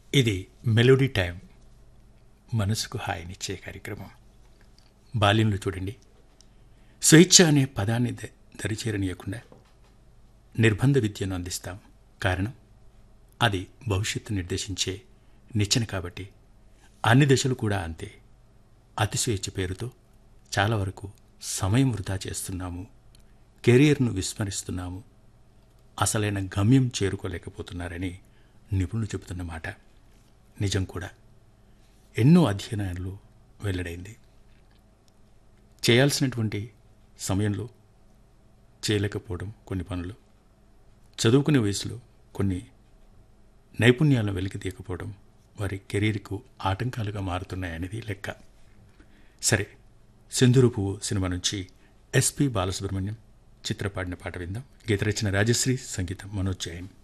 ఇది melody time, మనసుకు హాయినిచ్చే కార్యక్రమం. బాల్యంలో చూడండి, స్వేచ్ఛ అనే పదాన్ని దరిచేరనీయకుండా నిర్బంధ విద్యను అందిస్తాం. కారణం, అది భవిష్యత్తు నిర్దేశించే నిచ్చెన కాబట్టి. అన్ని దశలు కూడా అంతే. అతి స్వేచ్ఛ పేరుతో చాలా వరకు సమయం వృధా చేస్తున్నాము, కెరియర్ను విస్మరిస్తున్నాము, అసలైన గమ్యం చేరుకోలేకపోతున్నారని నిపుణులు చెబుతున్న మాట నిజం కూడా. ఎన్నో అధ్యయనాలు వెల్లడైంది. చేయాల్సినటువంటి సమయంలో చేయలేకపోవడం కొన్ని పనులు, చదువుకునే వయసులో కొన్ని నైపుణ్యాలను వెలికి తీయకపోవడం వారి కెరీర్కు ఆటంకాలుగా మారుతున్నాయనేది లెక్క. సరే, సింధూరు పువ్వు సినిమా నుంచి ఎస్పి బాలసుబ్రహ్మణ్యం చిత్రపాడిన పాట విందాం. గీత రచన రాజశ్రీ, సంగీతం మనోజ్ జైన్.